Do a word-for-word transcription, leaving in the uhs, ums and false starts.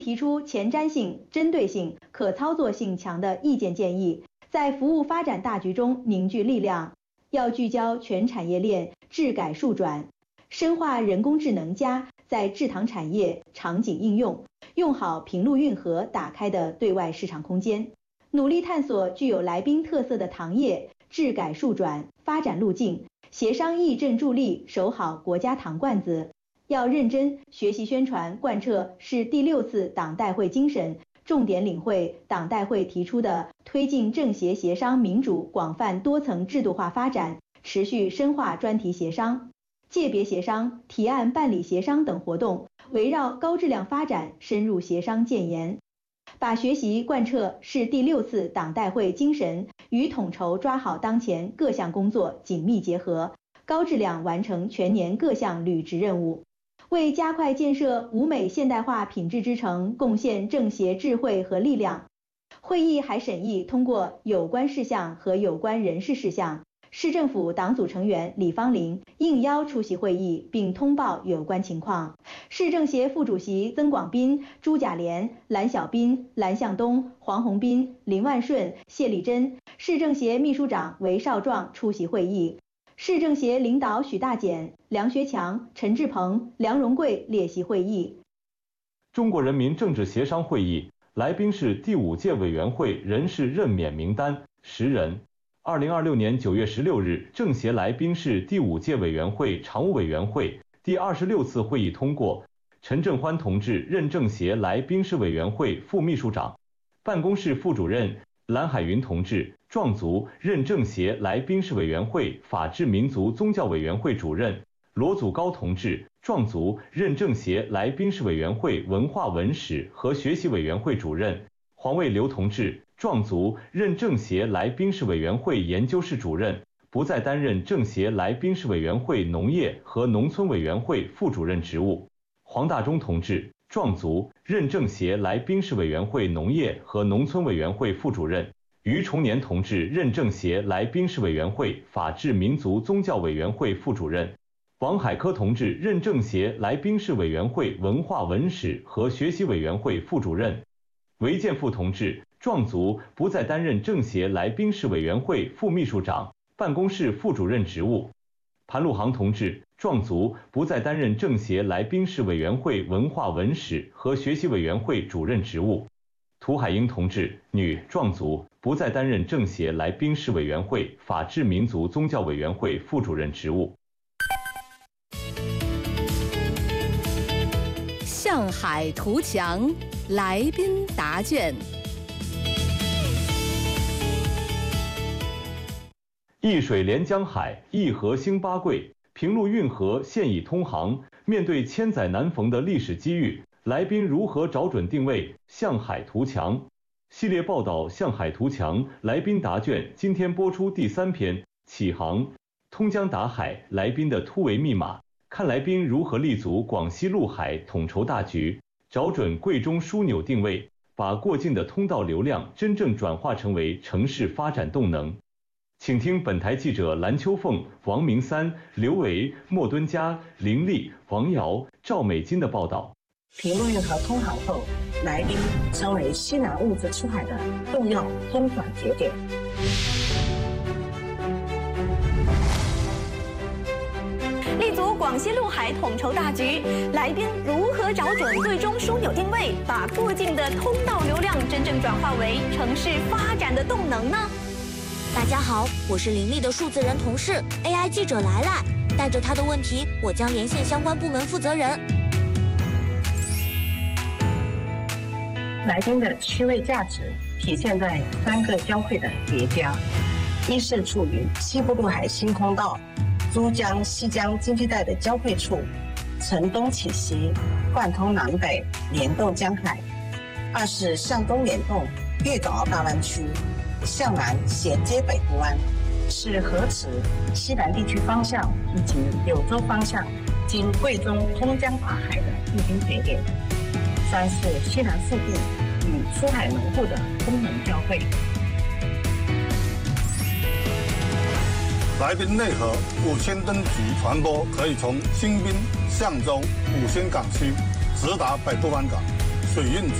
提出前瞻性、针对性、可操作性强的意见建议，在服务发展大局中凝聚力量。要聚焦全产业链智改数转，深化人工智能加在制糖产业场景应用，用好平陆运河打开的对外市场空间，努力探索具有来宾特色的糖业智改数转发展路径，协商议政助力守好国家糖罐子。要认真学习宣传贯彻市第六次党代会精神，重点领会党代会提出的推进政协协商民主广泛多层制度化发展，持续深化专题协商、界别协商、提案办理协商等活动，围绕高质量发展深入协商建言，把学习贯彻市第六次党代会精神与统筹抓好当前各项工作紧密结合，高质量完成全年各项履职任务。为加快建设吴美现代化品质之城贡献政协智慧和力量。会议还审议通过有关事项和有关人事事项，市政府党组成员李芳玲应邀出席会议并通报有关情况。市政协副主席曾广斌、朱甲莲、蓝小斌、蓝向东、黄宏斌、林万顺、谢丽珍，市政协秘书长韦少壮出席会议。市政协领导许大简、梁学强、陈志鹏、梁荣贵列席会议。 中国人民政治协商会议来宾是第五届委员会人事任免名单十人。二零二六年九月十六日，政协来宾是第五届委员会常务委员会第二十六次会议通过，陈振欢同志任政协来宾室委员会副秘书长，办公室副主任蓝海云同志壮族任政协来宾室委员会法治民族宗教委员会主任，罗祖高同志壮族任政协来宾室委员会文化文史和学习委员会主任，黄卫刘同志壮族任政协来宾室委员会研究室主任，不再担任政协来宾室委员会农业和农村委员会副主任职务。黄大中同志壮族任政协来宾室委员会农业和农村委员会副主任，于崇年同志任政协来宾室委员会法治民族宗教委员会副主任，王海科同志任政协来宾室委员会文化文史和学习委员会副主任，韦建富同志壮族不再担任政协来宾室委员会副秘书长、办公室副主任职务。潘路航同志壮族不再担任政协来宾室委员会文化文史和学习委员会主任职务。涂海英同志女壮族不再担任政协来宾室委员会法治民族宗教委员会副主任职务。 向海图强，来宾答卷。 一水连江海，一河兴八桂，平陆运河现已通航。面对千载难逢的历史机遇，来宾如何找准定位？向海图强系列报道《向海图强》来宾答卷今天播出第三篇，启航。通江达海，来宾的突围密码，看来宾如何立足广西陆海统筹大局，找准贵中枢纽定位，把过境的通道流量真正转化成为城市发展动能。请听本台记者蓝秋凤、王明三、刘维、莫敦嘉、林丽、王瑶、赵美金的报道。 平陆运河通航后，来宾成为西南物资出海的重要中转节点。 立足广西陆海统筹大局，来宾如何找准最终枢纽定位，把过境的通道流量真正转化为城市发展的动能呢？ 大家好，我是林立的数字人同事 A I 记者来来，带着他的问题，我将连线相关部门负责人。 来宾的区位价值体现在三个交汇的叠加：一是处于西部陆海新通道珠江西江经济带的交汇处，承东启西，贯通南北，联动江海；二是向东联动粤港澳大湾区，向南衔接北部湾，是河池西南地区方向以及柳州方向经贵中通江达海的必经节点；三是西南腹地与出海门户的功能交汇。 来宾内河五千吨级船舶可以从新滨、象州、五仙港区直达北部湾港， 水运局。